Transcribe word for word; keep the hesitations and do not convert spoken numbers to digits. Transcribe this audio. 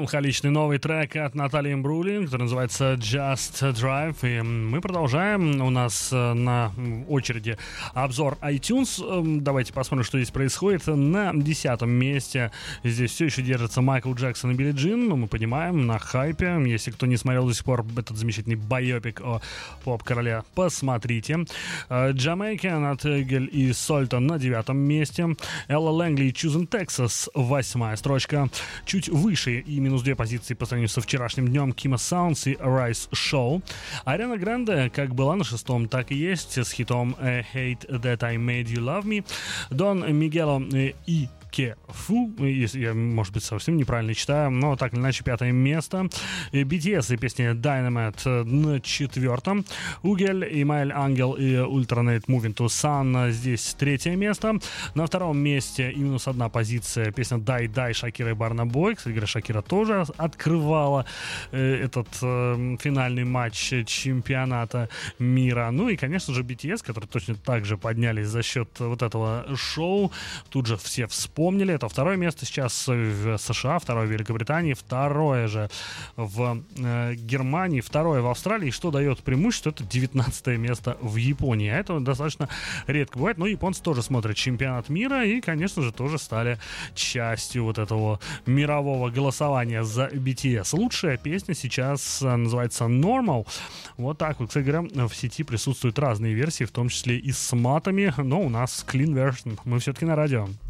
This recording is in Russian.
Меланхоличный новый трек от Натальи Имбрули, который называется Just Drive. И мы продолжаем. У нас на очереди обзор iTunes. Давайте посмотрим, что здесь происходит. На десятом месте здесь все еще держится Майкл Джексон и Билли Джин. Мы понимаем, на хайпе. Если кто не смотрел до сих пор этот замечательный байопик о поп-короле, посмотрите. Jamaican от Эгель и Сольтон на девятом месте. Элла Лэнгли и Choosing Texas, восьмая строчка. Чуть выше и минус две позиции по сравнению со вчерашним днем Кима Саундс и Rise Show. Ариана Гранде как была на шестом, так и есть с хитом Hate That I Made You Love Me. Дон Мигело и Фу, если я, может быть, совсем неправильно читаю, но так или иначе пятое место. би ти эс и песня Dynamite на четвертом. Угель, Имаэль Ангел и Ультранет Moving to Sun здесь третье место. На втором месте и минус одна позиция песня Die Die Шакира и Барна Бой. Кстати говоря, Шакира тоже открывала э, этот э, финальный матч чемпионата мира. Ну и, конечно же, би ти эс, которые точно так же поднялись за счет вот этого шоу. Тут же все вспомнили. Помнили, это второе место сейчас в США, второе в Великобритании, второе же в э, Германии, второе в Австралии. Что дает преимущество? Это девятнадцатое место в Японии. А это достаточно редко бывает. Но японцы тоже смотрят чемпионат мира и, конечно же, тоже стали частью вот этого мирового голосования за би ти эс. Лучшая песня сейчас называется Normal. Вот так вот. Кстати говоря, в сети присутствуют разные версии, в том числе и с матами, но у нас clean version. Мы все-таки на радио.